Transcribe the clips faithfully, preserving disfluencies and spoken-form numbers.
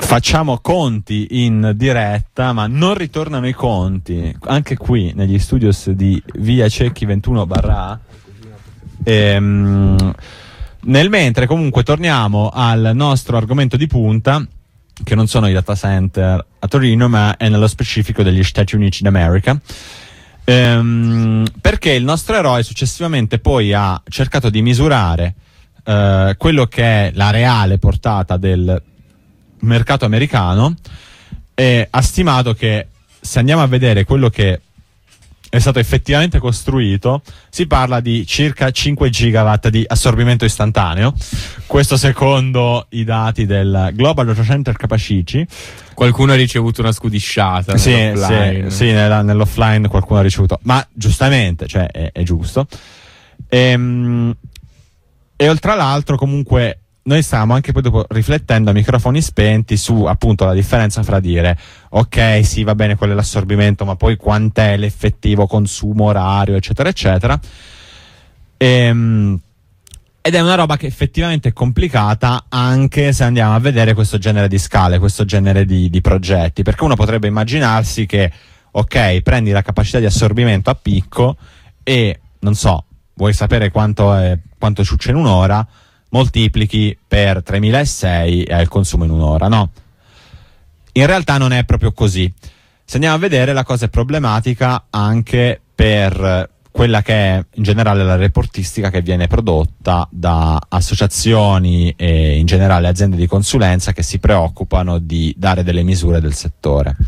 facciamo conti in diretta, ma non ritornano i conti anche qui negli studios di via Cecchi ventuno barra A. Ehm, nel mentre comunque torniamo al nostro argomento di punta, che non sono i data center a Torino, ma è nello specifico degli Stati Uniti d'America, ehm, perché il nostro eroe successivamente poi ha cercato di misurare eh, quello che è la reale portata del mercato americano e ha stimato che, se andiamo a vedere quello che è stato effettivamente costruito, si parla di circa cinque gigawatt di assorbimento istantaneo. Questo secondo i dati del Global Data Center Capacity. Qualcuno ha ricevuto una scudisciata sì, nell'offline. Sì, sì nella, nell'offline qualcuno ha ricevuto, ma giustamente, cioè è, è giusto. E, e oltre all'altro comunque noi stavamo anche poi dopo riflettendo a microfoni spenti su appunto la differenza fra dire ok, sì, va bene, quello è l'assorbimento, ma poi quant'è l'effettivo consumo orario, eccetera eccetera. Ehm, ed è una roba che effettivamente è complicata, anche se andiamo a vedere questo genere di scale, questo genere di, di progetti, perché uno potrebbe immaginarsi che ok, prendi la capacità di assorbimento a picco e non so, vuoi sapere quanto è, quanto ciuccia in un'ora, moltiplichi per tremilasei e hai il consumo in un'ora, no? In realtà non è proprio così. Se andiamo a vedere, la cosa è problematica anche per quella che è in generale la reportistica che viene prodotta da associazioni e in generale aziende di consulenza che si preoccupano di dare delle misure del settore.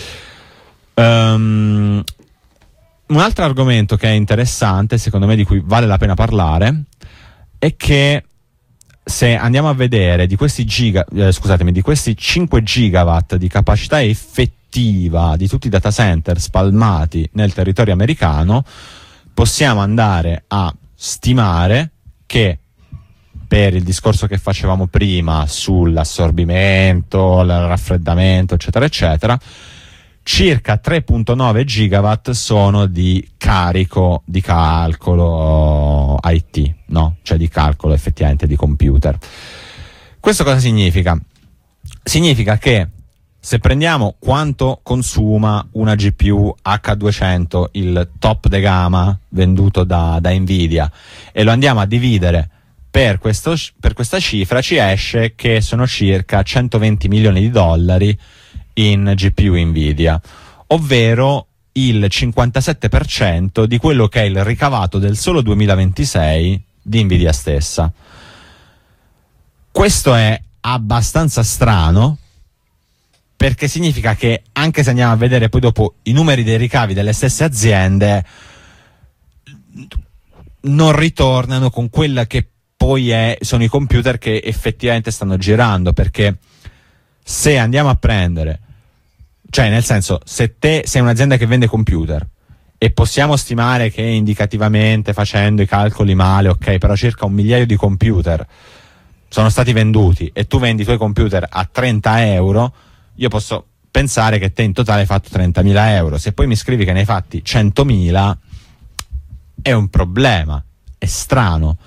Um, un altro argomento che è interessante, secondo me, di cui vale la pena parlare, è che se andiamo a vedere di questi giga, eh, scusatemi, di questi cinque gigawatt di capacità effettiva di tutti i data center spalmati nel territorio americano, possiamo andare a stimare che, per il discorso che facevamo prima sull'assorbimento, il raffreddamento, eccetera eccetera, circa tre virgola nove gigawatt sono di carico di calcolo I T, no? Cioè di calcolo effettivamente di computer. Questo cosa significa? Significa che se prendiamo quanto consuma una G P U H duecento, il top de gamma venduto da, da Nvidia, e lo andiamo a dividere per, questo, per questa cifra, ci esce che sono circa centoventi milioni di dollari in G P U Nvidia, ovvero il cinquantasette per cento di quello che è il ricavato del solo duemilaventisei di Nvidia stessa. Questo è abbastanza strano, perché significa che, anche se andiamo a vedere poi dopo i numeri dei ricavi delle stesse aziende, non ritornano con quella che poi è, sono i computer che effettivamente stanno girando, perché se andiamo a prendere, cioè nel senso, se te sei un'azienda che vende computer e possiamo stimare che indicativamente, facendo i calcoli male, ok, però circa un migliaio di computer sono stati venduti e tu vendi i tuoi computer a trenta euro, io posso pensare che te in totale hai fatto trentamila euro. Se poi mi scrivi che ne hai fatti centomila, è un problema, è strano.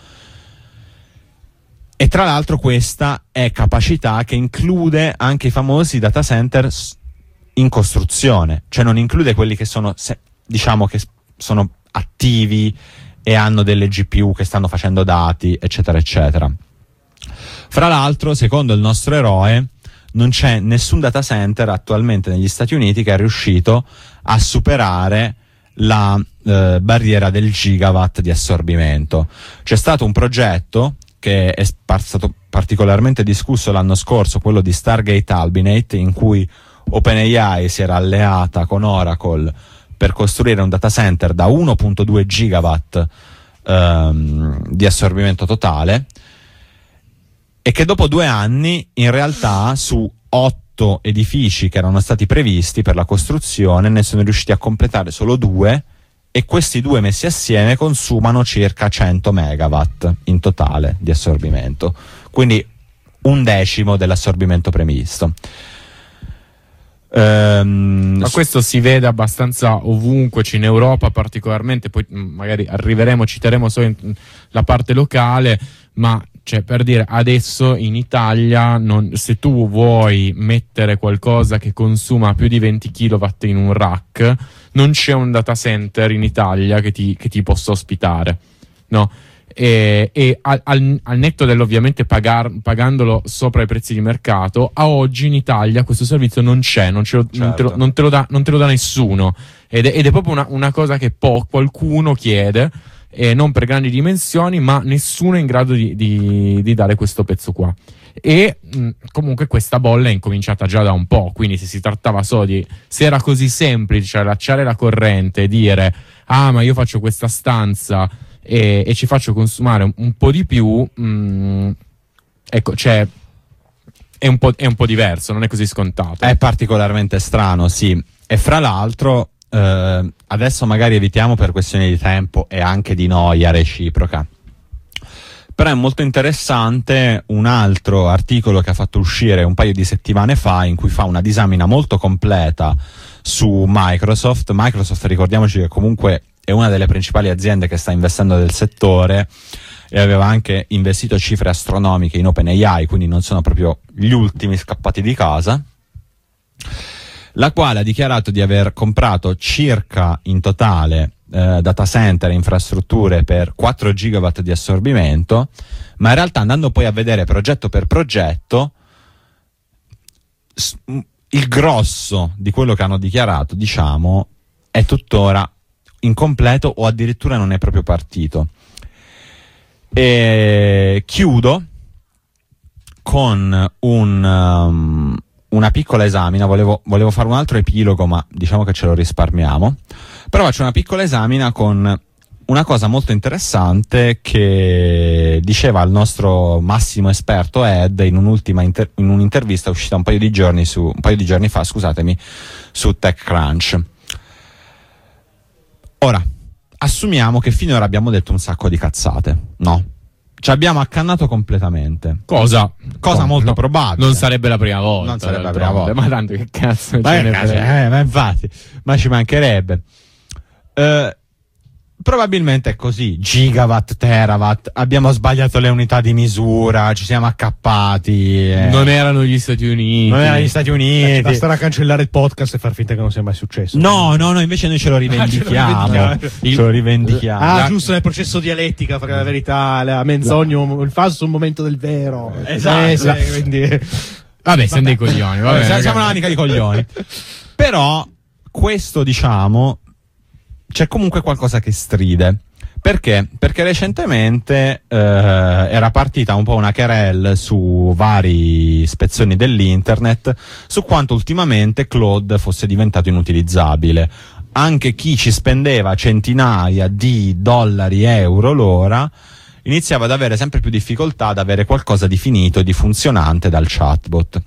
E tra l'altro questa è capacità che include anche i famosi data center in costruzione, cioè non include quelli che sono, diciamo, che sono attivi e hanno delle G P U che stanno facendo dati, eccetera eccetera. Fra l'altro, secondo il nostro eroe, non c'è nessun data center attualmente negli Stati Uniti che è riuscito a superare la eh, barriera del gigawatt di assorbimento. C'è stato un progetto che è stato particolarmente discusso l'anno scorso, quello di Stargate Albinate, in cui OpenAI si era alleata con Oracle per costruire un data center da uno virgola due gigawatt ehm, di assorbimento totale, e che dopo due anni in realtà su otto edifici che erano stati previsti per la costruzione ne sono riusciti a completare solo due, e questi due messi assieme consumano circa cento megawatt in totale di assorbimento, quindi un decimo dell'assorbimento previsto. Um, Ma questo si vede abbastanza ovunque, in Europa particolarmente, poi magari arriveremo, citeremo solo in, la parte locale, ma cioè, per dire, adesso in Italia non, se tu vuoi mettere qualcosa che consuma più di venti chilowatt in un rack, non c'è un data center in Italia che ti, che ti possa ospitare, no? E, e al, al, al netto dell'ovviamente pagar, pagandolo sopra i prezzi di mercato, a oggi in Italia questo servizio non c'è, non, ce lo, certo. non, te, lo, non, te, lo dà, non te lo dà nessuno, ed è, ed è proprio una, una cosa che po- qualcuno chiede, eh, non per grandi dimensioni, ma nessuno è in grado di, di, di dare questo pezzo qua. E mh, comunque questa bolla è incominciata già da un po', quindi se si trattava solo di, se era così semplice allacciare la corrente e dire ah ma io faccio questa stanza e, e ci faccio consumare un, un po' di più, mh, ecco, cioè è un po', è un po' diverso, non è così scontato. È particolarmente strano, sì. E fra l'altro eh, adesso magari evitiamo per questioni di tempo e anche di noia reciproca, però è molto interessante un altro articolo che ha fatto uscire un paio di settimane fa, in cui fa una disamina molto completa su Microsoft. Microsoft, ricordiamoci che comunque è una delle principali aziende che sta investendo nel settore e aveva anche investito cifre astronomiche in OpenAI, quindi non sono proprio gli ultimi scappati di casa, la quale ha dichiarato di aver comprato circa in totale eh, data center e infrastrutture per quattro gigawatt di assorbimento, ma in realtà andando poi a vedere progetto per progetto s- il grosso di quello che hanno dichiarato, diciamo, è tuttora incompleto o addirittura non è proprio partito. E chiudo con un um, una piccola esamina, volevo, volevo fare un altro epilogo, ma diciamo che ce lo risparmiamo. Però faccio una piccola esamina con una cosa molto interessante che diceva il nostro massimo esperto Ed in un'ultima inter- in un'intervista uscita un paio di giorni su un paio di giorni fa, scusatemi, su TechCrunch. Ora, assumiamo che finora abbiamo detto un sacco di cazzate, no? Ci abbiamo accannato completamente. Cosa? Cosa no, molto no, probabile. Non sarebbe la prima volta. Non sarebbe la prima volta. Ma tanto che cazzo ma, ce ne cazzo, frega. eh, ma infatti, ma ci mancherebbe. Eh, probabilmente è così. Gigawatt, terawatt. Abbiamo sbagliato le unità di misura. Ci siamo accappati. Eh. Non erano gli Stati Uniti. Non erano gli Stati Uniti. Eh, basterà cancellare il podcast e far finta che non sia mai successo. No, no, no. Invece noi ce lo rivendichiamo. Ah, ce lo il, ce lo rivendichiamo. Ah, La- giusto, nel processo dialettica, perché la verità, la menzogna, il falso è un momento del vero. Esatto. Eh, sì, quindi... Vabbè, siamo dei coglioni. Vabbè, Siamo siamo ragazzi. una manica di coglioni. Però questo, diciamo, c'è comunque qualcosa che stride. Perché? Perché recentemente eh, era partita un po' una querelle su vari spezzoni dell'internet su quanto ultimamente Claude fosse diventato inutilizzabile. Anche chi ci spendeva centinaia di dollari, euro l'ora, iniziava ad avere sempre più difficoltà ad avere qualcosa di finito e di funzionante dal chatbot.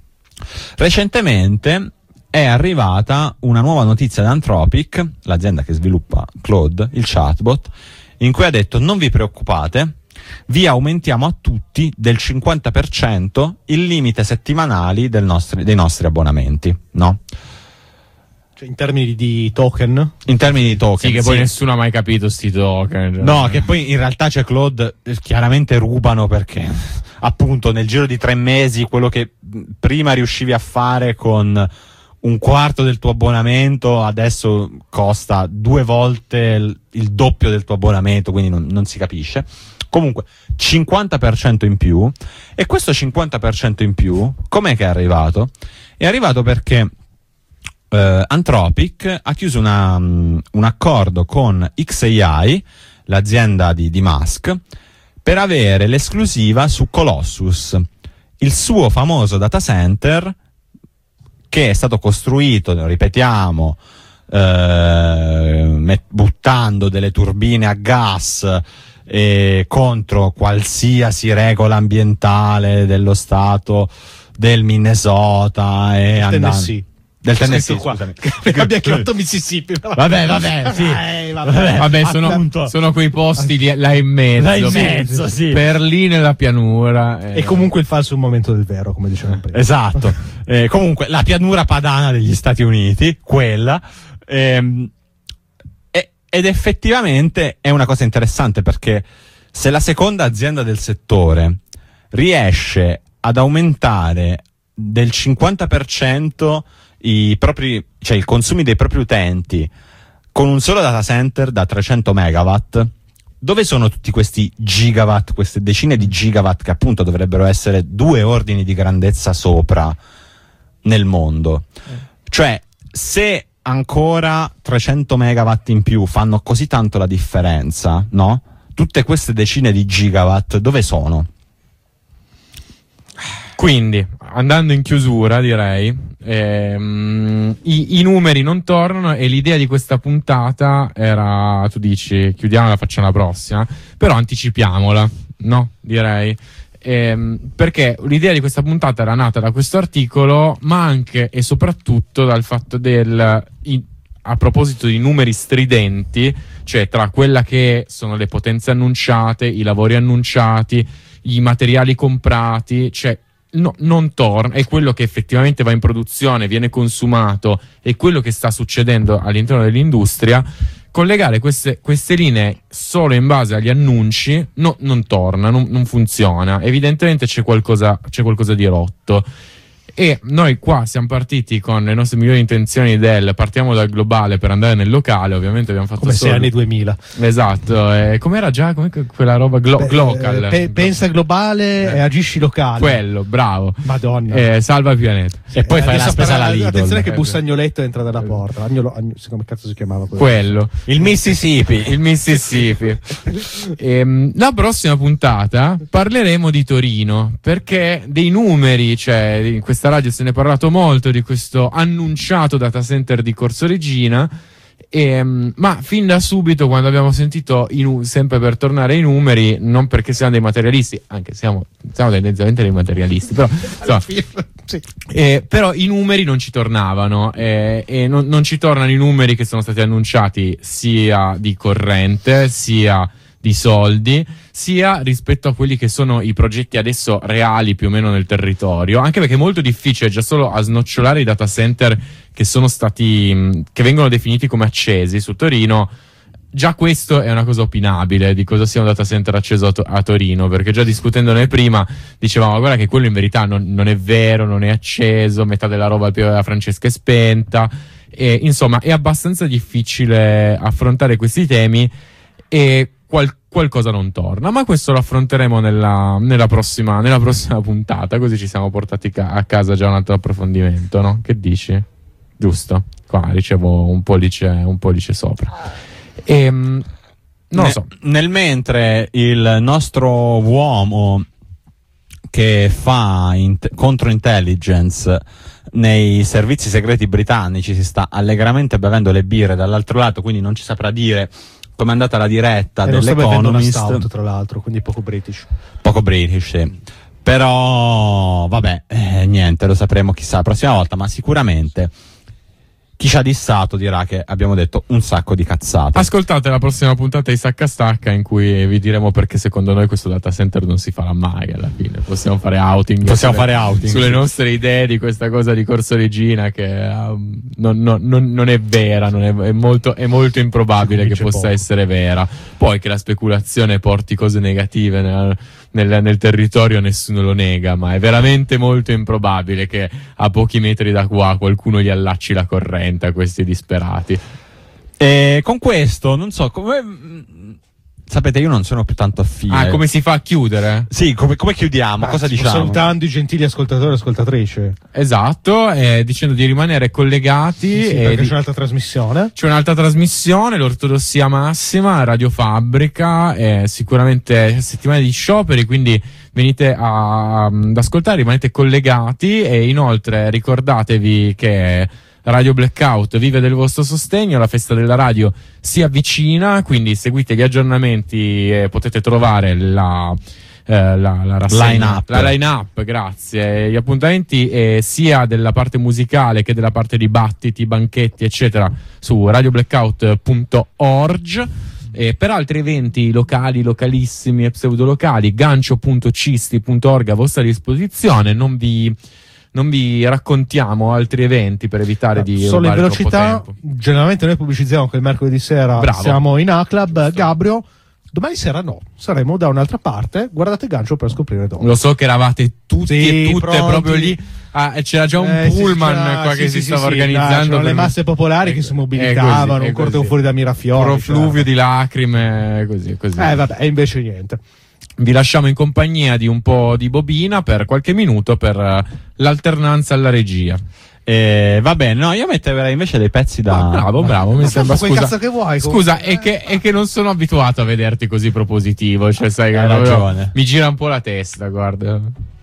Recentemente è arrivata una nuova notizia da Anthropic, l'azienda che sviluppa Claude, il chatbot, in cui ha detto: non vi preoccupate, vi aumentiamo a tutti del cinquanta per cento il limite settimanali del nostri, dei nostri abbonamenti, no? Cioè, in termini di token? In termini di token. Sì, che poi nessuno ha mai capito sti token. Cioè. No, che poi in realtà c'è Claude, eh, chiaramente rubano perché appunto nel giro di tre mesi quello che prima riuscivi a fare con un quarto del tuo abbonamento adesso costa due volte il, il doppio del tuo abbonamento, quindi non, non si capisce. Comunque cinquanta per cento in più, e questo cinquanta per cento in più com'è che è arrivato? È arrivato perché Uh, Anthropic ha chiuso una, um, un accordo con X A I, l'azienda di, di Musk, per avere l'esclusiva su Colossus, il suo famoso data center che è stato costruito, ripetiamo, uh, met- buttando delle turbine a gas e contro qualsiasi regola ambientale dello stato del Minnesota e andando... Tennessee. Del Tennessee, Qua. scusami. Perché abbia chiamato Mississippi. Vabbè, vabbè, sì. Eh, vabbè. Vabbè, sono, appunto. sono quei posti di, là in mezzo. Là in mezzo, sì. Per lì nella pianura. eh. E comunque il falso è un momento del vero, come dicevamo prima. Esatto. Eh, comunque, la pianura padana degli Stati Uniti, quella, ehm, e- ed effettivamente è una cosa interessante perché se la seconda azienda del settore riesce ad aumentare del cinquanta per cento i propri, cioè i consumi dei propri utenti con un solo data center da trecento megawatt, dove sono tutti questi gigawatt, queste decine di gigawatt che appunto dovrebbero essere due ordini di grandezza sopra nel mondo? Cioè, se ancora trecento megawatt in più fanno così tanto la differenza, no? Tutte queste decine di gigawatt dove sono? Quindi, andando in chiusura, direi, ehm, i, i numeri non tornano e l'idea di questa puntata era, tu dici, chiudiamola, facciamo la prossima, però anticipiamola, no? Direi. Ehm, perché l'idea di questa puntata era nata da questo articolo, ma anche e soprattutto dal fatto del... In, a proposito di numeri stridenti, cioè tra quella che sono le potenze annunciate, i lavori annunciati, i materiali comprati, cioè no, non torna, è quello che effettivamente va in produzione, viene consumato, e quello che sta succedendo all'interno dell'industria, collegare queste, queste linee solo in base agli annunci no, non torna, non, non funziona, evidentemente c'è qualcosa, c'è qualcosa di rotto. E noi qua siamo partiti con le nostre migliori intenzioni del partiamo dal globale per andare nel locale, ovviamente abbiamo fatto come solo... se anni duemila. Esatto, eh, com'era già com'è quella roba Glo- Beh, glocal? Pe- pensa globale eh. e agisci locale. Quello, bravo. Madonna. Eh, salva il pianeta. E poi Eh, fai la adesso spesa parla- alla Lidl. Attenzione che Bussagnoletto entra dalla porta. Agnolo, agno, come cazzo si chiamava quello? Quello. Il Mississippi. Il Mississippi. Ehm, la prossima puntata parleremo di Torino, perché dei numeri, cioè in questa radio se ne è parlato molto di questo annunciato data center di Corso Regina, ehm, ma fin da subito quando abbiamo sentito i nu- sempre per tornare ai numeri, non perché siamo dei materialisti, anche siamo, siamo tendenzialmente dei materialisti, però insomma, Sì. Eh, però i numeri non ci tornavano eh, e non, non ci tornano i numeri che sono stati annunciati sia di corrente sia di soldi, sia rispetto a quelli che sono i progetti adesso reali più o meno nel territorio, anche perché è molto difficile già solo a snocciolare i data center che sono stati mh, che vengono definiti come accesi su Torino. Già questo è una cosa opinabile di cosa sia un data center acceso a, to- a Torino, perché già discutendone prima dicevamo guarda che quello in verità non, non è vero, non è acceso, metà della roba della Francesca è spenta, e, insomma è abbastanza difficile affrontare questi temi e qual- qualcosa non torna, ma questo lo affronteremo nella, nella, prossima, nella prossima puntata, così ci siamo portati ca- a casa già un altro approfondimento, no? Che dici? Giusto? Qua ricevo un pollice, un pollice sopra. Ehm, non lo so. Nel mentre il nostro uomo che fa int- contro-intelligence nei servizi segreti britannici si sta allegramente bevendo le birre dall'altro lato, quindi non ci saprà dire come è andata la diretta E non sto bevendo una dell'Economist. stout, tra l'altro, quindi poco british. Poco british, sì. Però vabbè, eh, niente, lo sapremo chissà la prossima volta, ma sicuramente chi ci ha dissato dirà che abbiamo detto un sacco di cazzate. Ascoltate la prossima puntata di Sacca Stacca in cui vi diremo perché secondo noi questo data center non si farà mai alla fine. Possiamo fare outing. Possiamo sulle, fare outing sulle sì. nostre idee di questa cosa di Corso Regina che um, non, non, non, non è vera, non è, è, molto, è molto improbabile che possa poco. essere vera. Poi che la speculazione porti cose negative nel, nel, nel territorio nessuno lo nega, ma è veramente molto improbabile che a pochi metri da qua qualcuno gli allacci la corrente a questi disperati. E con questo, non so, come... Sapete, io non sono più tanto affine. Ah, come si fa a chiudere? Sì, come, come chiudiamo? Ah, Cosa sto diciamo? salutando i gentili ascoltatori e ascoltatrici. Esatto, eh, dicendo di rimanere collegati. Sì, e perché di- c'è un'altra trasmissione. C'è un'altra trasmissione, l'Ortodossia Massima, Radio Fabbrica, eh, sicuramente settimane di scioperi, quindi venite a, ad ascoltare, rimanete collegati e inoltre ricordatevi che Radio Blackout vive del vostro sostegno, la festa della radio si avvicina, quindi seguite gli aggiornamenti e potete trovare la... Eh, la, la rassegna, Line-up. la line-up, grazie. Gli appuntamenti eh, sia della parte musicale che della parte dibattiti, banchetti, eccetera, su radio blackout punto org. E per altri eventi locali, localissimi e pseudolocali, gancio punto cisti punto org a vostra disposizione. Non vi, non vi raccontiamo altri eventi per evitare di Solo in rubare troppo velocità, tempo. generalmente noi pubblicizziamo che il mercoledì sera Bravo. siamo in A-Club. Gabrio, Domani sera no, saremo da un'altra parte. Guardate Gancio per scoprire dove. Lo so che eravate tutti Sì, e tutte pronti. proprio lì. Ah, e c'era già un Eh, sì, pullman c'era- qua sì, che sì, si sì, stava sì, organizzando. là, c'erano per- le masse popolari che È- si è mobilitavano, così, è un corteo così. fuori da Mirafiori. Profluvio cioè. di lacrime, così, così. Eh vabbè, e invece niente. Vi lasciamo in compagnia di un po' di bobina per qualche minuto per eh, l'alternanza alla regia. Eh, va bene, no, io metterei invece dei pezzi da. Ah, bravo, bravo, mi Ma sembra. quel Scusa, cazzo che vuoi, scusa comunque. è, che, è che non sono abituato a vederti così propositivo. Cioè, sai che Hai proprio ragione. mi gira un po' la testa, guarda.